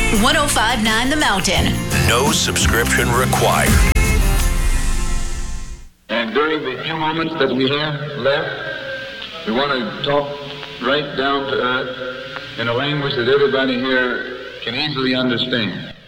105.9 The Mountain. No subscription required. And during the few moments that we have left, we want to talk right down to earth in a language that everybody here can easily understand.